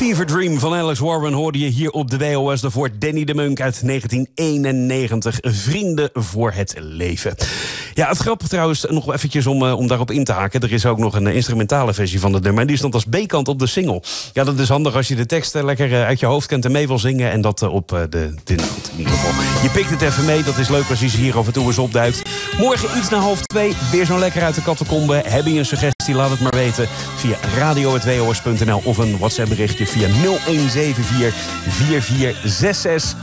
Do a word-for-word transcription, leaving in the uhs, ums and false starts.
Fever Dream van Alex Warren hoorde je hier op de W O S. Daarvoor Danny de Munk uit negentien eenennegentig. Vrienden voor het leven. Ja, het grappige trouwens, nog eventjes om, uh, om daarop in te haken. Er is ook nog een uh, instrumentale versie van het nummer. En die stond als B-kant op de single. Ja, dat is handig als je de tekst uh, lekker uh, uit je hoofd kent en mee wil zingen. En dat uh, op uh, de... de goed, in ieder geval. Je pikt het even mee. Dat is leuk als je ze hier af en toe eens opduikt. Morgen iets na half twee. Weer zo'n lekker uit de catacombe. Heb je een suggestie? Laat het maar weten. Via radio punt w o s punt n l of een WhatsApp berichtje via nul een zeven vier vier vier zes zes